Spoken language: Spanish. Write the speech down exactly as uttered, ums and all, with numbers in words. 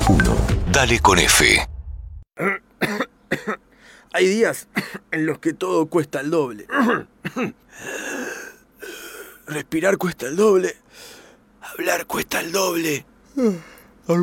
uno. Dale con F. Hay días en los que todo cuesta el doble. Respirar cuesta el doble. Hablar cuesta el doble.